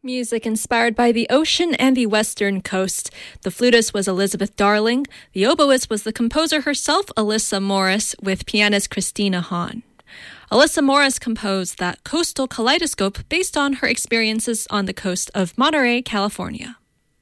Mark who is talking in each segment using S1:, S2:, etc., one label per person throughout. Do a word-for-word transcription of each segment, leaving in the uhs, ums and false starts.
S1: Music inspired by the ocean and the western coast. The flutist was Elizabeth Darling. The oboist was the composer herself, Alyssa Morris, with pianist Christina Hahn. Alyssa Morris composed that coastal kaleidoscope based on her experiences on the coast of Monterey, California.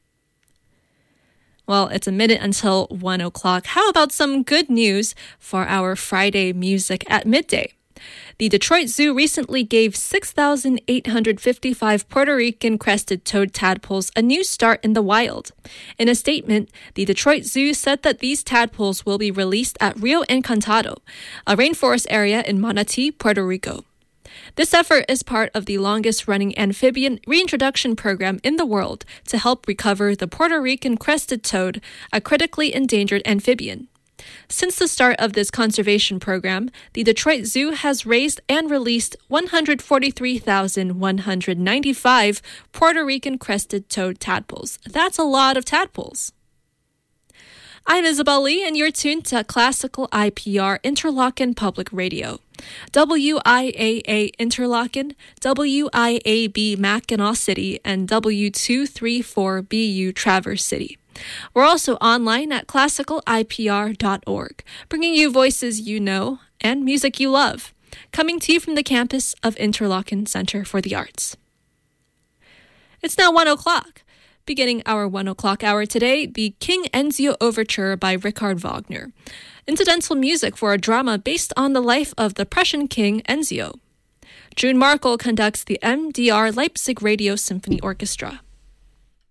S1: Well, it's a minute until one o'clock. How about some good news for our Friday music at midday? The Detroit Zoo recently gave six thousand eight hundred fifty-five Puerto Rican crested toad tadpoles a new start in the wild. In a statement, the Detroit Zoo said that these tadpoles will be released at Rio Encantado, a rainforest area in Manatee, Puerto Rico. This effort is part of the longest-running amphibian reintroduction program in the world to help recover the Puerto Rican crested toad, a critically endangered amphibian. Since the start of this conservation program, the Detroit Zoo has raised and released one hundred forty-three thousand one hundred ninety-five Puerto Rican crested toad tadpoles. That's a lot of tadpoles. I'm Isabel Lee, and you're tuned to Classical I P R Interlochen Public Radio. W I A A Interlochen, W I A B Mackinac City, and W two thirty-four B U Traverse City. We're also online at classical I P R dot org, bringing you voices you know and music you love, coming to you from the campus of Interlochen Center for the Arts. It's now one o'clock. Beginning our one o'clock hour today, the King Enzio Overture by Richard Wagner, incidental music for a drama based on the life of the Prussian King Enzio. June Markle conducts the M D R Leipzig Radio Symphony Orchestra.